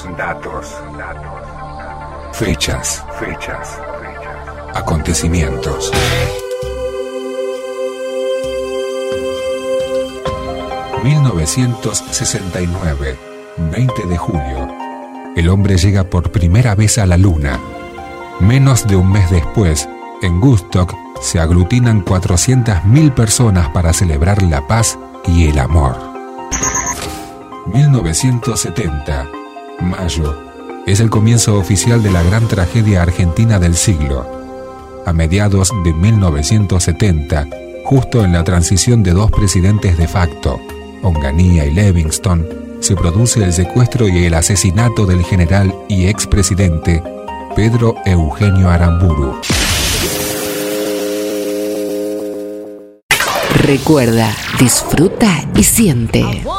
Fechas. Acontecimientos. ...1969... 20 de julio... el hombre llega por primera vez a la luna. Menos de un mes después, en Woodstock, se aglutinan 400.000 personas para celebrar la paz y el amor. 1970, mayo, es el comienzo oficial de la gran tragedia argentina del siglo. A mediados de 1970, justo en la transición de dos presidentes de facto, Onganía y Livingston, se produce el secuestro y el asesinato del general y expresidente Pedro Eugenio Aramburu. Recuerda, disfruta y siente.